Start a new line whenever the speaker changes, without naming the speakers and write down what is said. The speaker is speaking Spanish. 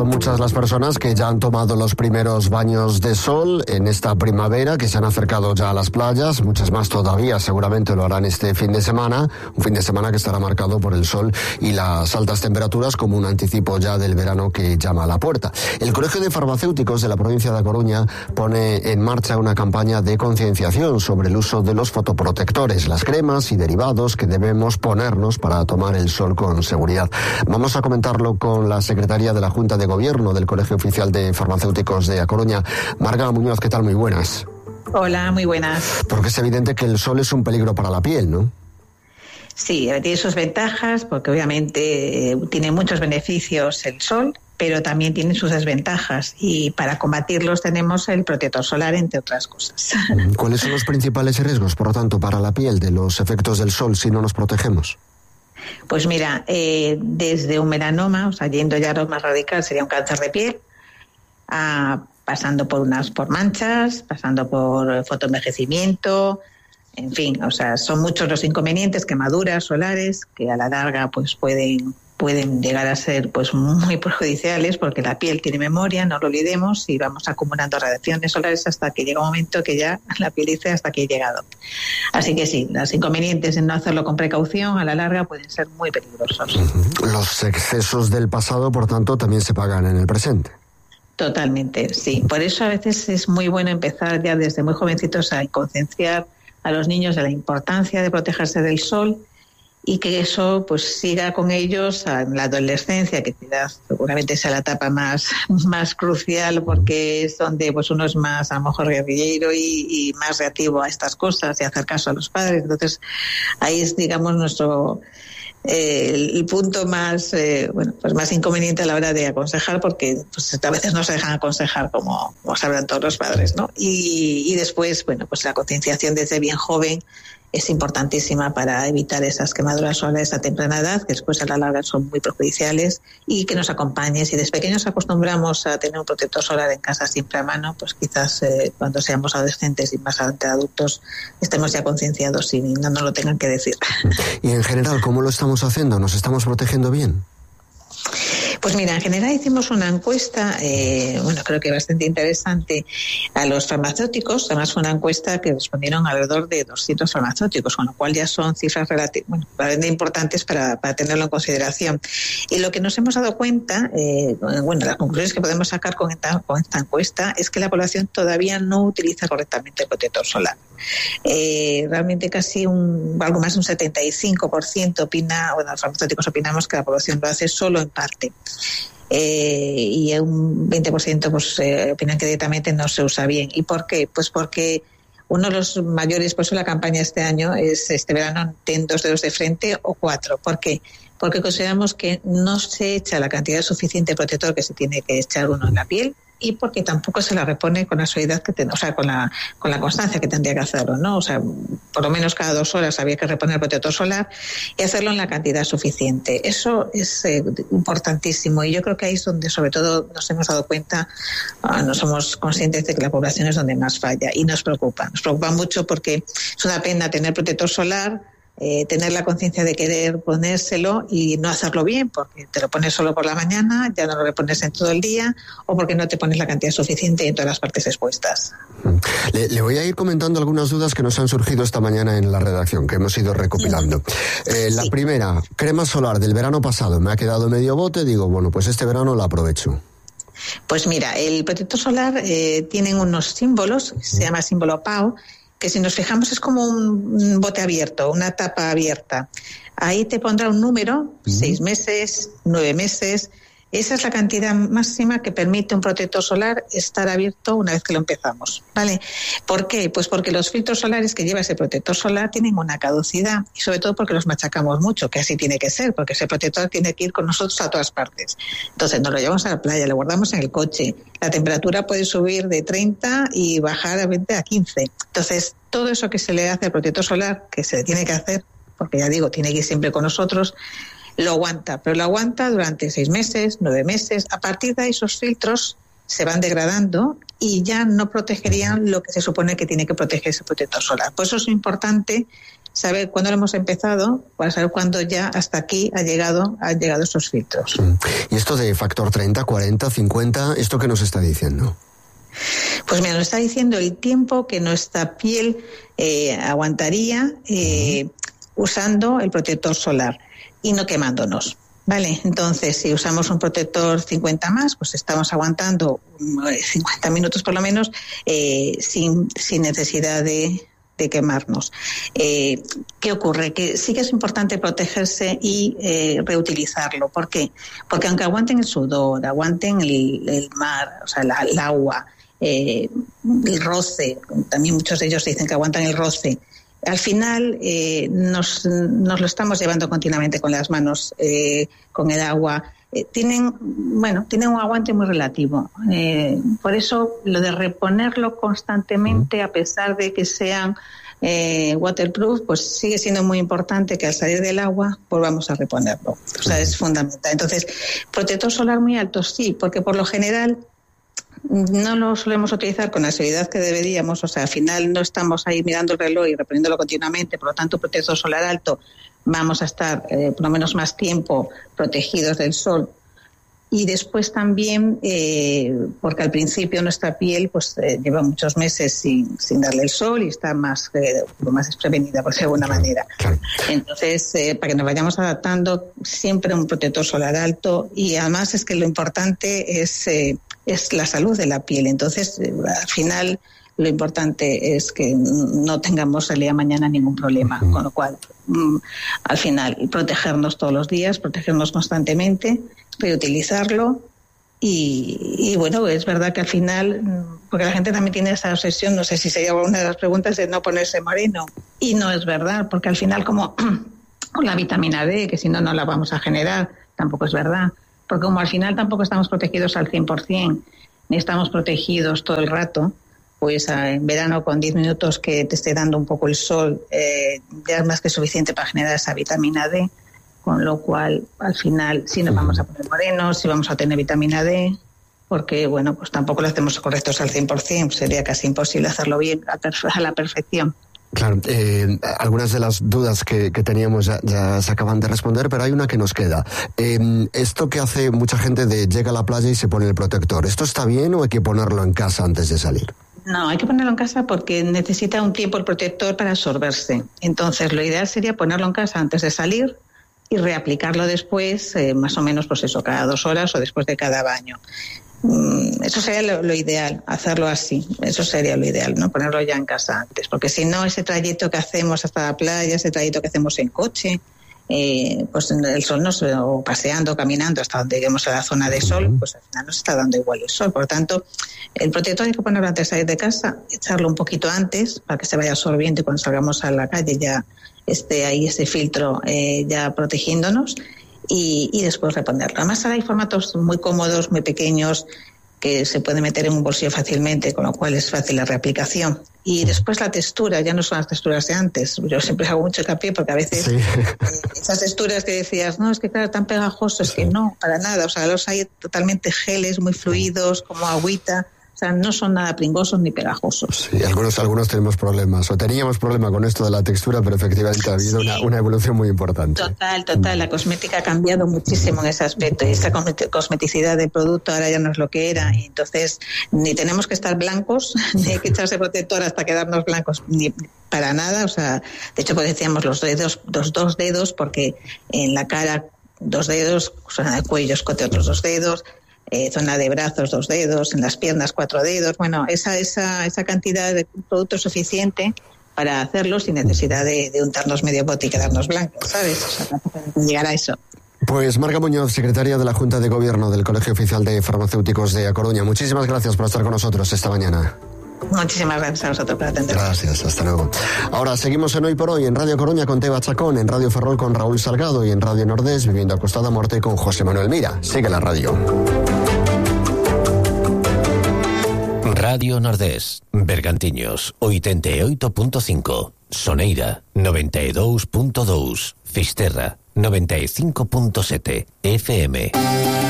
Son muchas las personas que ya han tomado los primeros baños de sol en esta primavera, que se han acercado ya a las playas. Muchas más todavía seguramente lo harán este fin de semana, un fin de semana que estará marcado por el sol y las altas temperaturas como un anticipo ya del verano que llama a la puerta. El Colegio de Farmacéuticos de la provincia de A Coruña pone en marcha una campaña de concienciación sobre el uso de los fotoprotectores, las cremas y derivados que debemos ponernos para tomar el sol con seguridad. Vamos a comentarlo con la secretaria de la Junta de Gobierno del Colegio Oficial de Farmacéuticos de A Coruña, Marga Muñoz. ¿Qué tal? Muy buenas.
Hola, muy buenas.
Porque es evidente que el sol es un peligro para la piel, ¿no?
Sí, tiene sus ventajas, porque obviamente tiene muchos beneficios el sol, pero también tiene sus desventajas, y para combatirlos tenemos el protector solar, entre otras cosas.
¿Cuáles son los principales riesgos, por lo tanto, para la piel de los efectos del sol si no nos protegemos?
Pues mira, desde un melanoma, o sea, yendo ya a lo más radical, sería un cáncer de piel, pasando por manchas, pasando por fotoenvejecimiento, en fin, o sea, son muchos los inconvenientes, quemaduras solares, que a la larga pues pueden llegar a ser pues muy perjudiciales, porque la piel tiene memoria, no lo olvidemos, y vamos acumulando radiaciones solares hasta que llega un momento que ya la piel dice hasta aquí he llegado. Así que sí, los inconvenientes en no hacerlo con precaución a la larga pueden ser muy peligrosos.
Los excesos del pasado, por tanto, también se pagan en el presente.
Totalmente, sí. Por eso a veces es muy bueno empezar ya desde muy jovencitos a concienciar a los niños de la importancia de protegerse del sol, y que eso pues siga con ellos en la adolescencia, que quizás seguramente sea la etapa más crucial, porque es donde pues uno es más a lo mejor guerrillero y más reactivo a estas cosas y hacer caso a los padres. Entonces ahí es, digamos, nuestro el punto más pues más inconveniente a la hora de aconsejar, porque pues a veces no se dejan aconsejar como sabrán todos los padres, ¿no? Y después, bueno, pues la concienciación desde bien joven es importantísima para evitar esas quemaduras solares a temprana edad, que después a la larga son muy perjudiciales, y que nos acompañe. Si desde pequeños acostumbramos a tener un protector solar en casa siempre a mano, pues quizás cuando seamos adolescentes y más adelante adultos estemos ya concienciados y no nos lo tengan que decir.
Y en general, ¿cómo lo estamos haciendo? ¿Nos estamos protegiendo bien?
Pues mira, en general hicimos una encuesta, creo que bastante interesante, a los farmacéuticos. Además fue una encuesta que respondieron alrededor de 200 farmacéuticos, con lo cual ya son cifras bastante importantes para tenerlo en consideración. Y lo que nos hemos dado cuenta, las conclusiones que podemos sacar con esta encuesta, es que la población todavía no utiliza correctamente el protector solar. Realmente casi algo más de un 75% los farmacéuticos opinamos que la población lo hace solo en parte. Y un 20% opinan que directamente no se usa bien. ¿Y por qué? Pues porque uno de los mayores, por eso la campaña este año es este verano ten 2 dedos de frente o 4. ¿Por qué? Porque consideramos que no se echa la cantidad suficiente de protector que se tiene que echar uno en la piel, y porque tampoco se la repone con la solidez que con la constancia que tendría que hacerlo, ¿no? O sea, por lo menos cada 2 horas había que reponer el protector solar y hacerlo en la cantidad suficiente. Eso es importantísimo, y yo creo que ahí es donde sobre todo nos hemos dado cuenta, no somos conscientes de que la población es donde más falla, y nos preocupa mucho, porque es una pena tener protector solar, tener la conciencia de querer ponérselo y no hacerlo bien, porque te lo pones solo por la mañana, ya no lo repones en todo el día, o porque no te pones la cantidad suficiente en todas las partes expuestas.
Le voy a ir comentando algunas dudas que nos han surgido esta mañana en la redacción, que hemos ido recopilando. La primera, crema solar del verano pasado, me ha quedado medio bote, digo, bueno, pues este verano la aprovecho.
Pues mira, el protector solar tienen unos símbolos, se llama símbolo PAO, que si nos fijamos es como un bote abierto, una tapa abierta. Ahí te pondrá un número, 6 meses, 9 meses. Esa es la cantidad máxima que permite un protector solar estar abierto una vez que lo empezamos, ¿vale? ¿Por qué? Pues porque los filtros solares que lleva ese protector solar tienen una caducidad, y sobre todo porque los machacamos mucho, que así tiene que ser, porque ese protector tiene que ir con nosotros a todas partes. Entonces nos lo llevamos a la playa, lo guardamos en el coche. La temperatura puede subir de 30 y bajar a 20 a 15. Entonces todo eso que se le hace al protector solar, que se le tiene que hacer, porque ya digo, tiene que ir siempre con nosotros, lo aguanta, pero lo aguanta durante 6 meses, 9 meses. A partir de ahí esos filtros se van degradando y ya no protegerían lo que se supone que tiene que proteger ese protector solar. Por eso es importante saber cuándo lo hemos empezado, para saber cuándo ya hasta aquí han llegado esos filtros.
Y esto de factor 30, 40, 50, ¿esto qué nos está diciendo?
Pues mira, nos está diciendo el tiempo que nuestra piel aguantaría usando el protector solar y no quemándonos. Vale, entonces si usamos un protector 50 más, pues estamos aguantando 50 minutos por lo menos sin necesidad de quemarnos. ¿Qué ocurre? Que sí que es importante protegerse y reutilizarlo. ¿Por qué? Porque aunque aguanten el sudor, aguanten el mar, o sea, el agua, el roce, también muchos de ellos dicen que aguantan el roce, al final nos lo estamos llevando continuamente con las manos, con el agua. Tienen un aguante muy relativo. Por eso lo de reponerlo constantemente, a pesar de que sean waterproof, pues sigue siendo muy importante que al salir del agua volvamos a reponerlo. O sea, es fundamental. Entonces, protector solar muy alto, sí, porque por lo general no lo solemos utilizar con la seriedad que deberíamos, o sea, al final no estamos ahí mirando el reloj y reponiéndolo continuamente, por lo tanto, protector solar alto, vamos a estar por lo menos más tiempo protegidos del sol. Y después también, porque al principio nuestra piel pues lleva muchos meses sin darle el sol y está más desprevenida, por decirlo de alguna manera. Entonces, para que nos vayamos adaptando, siempre un protector solar alto, y además es que lo importante es la salud de la piel. Entonces, al final, lo importante es que no tengamos el día de mañana ningún problema, con lo cual, al final, protegernos todos los días, protegernos constantemente, reutilizarlo y bueno, es verdad que al final, porque la gente también tiene esa obsesión, no sé si sería una de las preguntas, de no ponerse moreno, y no es verdad, porque al final como con la vitamina D, que si no, no la vamos a generar, tampoco es verdad, porque como al final tampoco estamos protegidos al 100%, ni estamos protegidos todo el rato, pues en verano con 10 minutos que te esté dando un poco el sol, ya es más que suficiente para generar esa vitamina D, con lo cual al final sí nos vamos a poner morenos, sí vamos a tener vitamina D, porque bueno, pues tampoco lo hacemos correctos al 100%, sería casi imposible hacerlo bien a la perfección.
Claro, algunas de las dudas que teníamos ya se acaban de responder, pero hay una que nos queda. Esto que hace mucha gente de llega a la playa y se pone el protector, ¿esto está bien o hay que ponerlo en casa antes de salir?
No, hay que ponerlo en casa porque necesita un tiempo el protector para absorberse. Entonces, lo ideal sería ponerlo en casa antes de salir y reaplicarlo después, más o menos, pues eso, cada 2 horas o después de cada baño. Eso sería lo ideal, hacerlo así. Eso sería lo ideal, ¿no? Ponerlo ya en casa antes. Porque si no, ese trayecto que hacemos hasta la playa, ese trayecto que hacemos en coche, pues en el sol o paseando, caminando hasta donde lleguemos a la zona de sol, pues al final nos está dando igual el sol. Por lo tanto, el protector hay que ponerlo antes de salir de casa, echarlo un poquito antes para que se vaya absorbiendo y cuando salgamos a la calle ya esté ahí ese filtro ya protegiéndonos y después reponerlo. Además ahora hay formatos muy cómodos, muy pequeños, que se puede meter en un bolsillo fácilmente, con lo cual es fácil la reaplicación. Y después la textura, ya no son las texturas de antes. Yo siempre hago mucho hincapié porque a veces esas texturas que decías, no, es que claro, tan pegajoso, es que no, para nada. O sea, los hay totalmente geles, muy fluidos, como agüita. O sea, no son nada pringosos ni pegajosos.
Sí, algunos tenemos problemas, o teníamos problema con esto de la textura, pero efectivamente ha habido una evolución muy importante.
Total. La cosmética ha cambiado muchísimo en ese aspecto. Y esa cosmeticidad del producto ahora ya no es lo que era. Y entonces, ni tenemos que estar blancos, ni hay que echarse protector hasta quedarnos blancos, ni para nada. O sea, de hecho, pues decíamos los 2 dedos, porque en la cara 2 dedos, zona de cuello, escote otros 2 dedos, zona de brazos 2 dedos, en las piernas 4 dedos. Bueno, esa cantidad de producto suficiente para hacerlo sin necesidad de untarnos medio bote y quedarnos blancos, ¿sabes? O sea, tampoco hay que llegar a eso.
Pues Marga Muñoz, secretaria de la Junta de Gobierno del Colegio Oficial de Farmacéuticos de A Coruña, muchísimas gracias por estar con nosotros esta mañana.
Muchísimas gracias a vosotros por atendernos.
Gracias, hasta luego. Ahora seguimos en Hoy por Hoy, en Radio Coruña con Teba Chacón, en Radio Ferrol con Raúl Salgado y en Radio Nordés, Viviendo a Costa da Morte con José Manuel Mira. Sigue la radio.
Radio Nordés, Bergantiños, 88.5, Soneira, 92.2, Fisterra, 95.7, FM.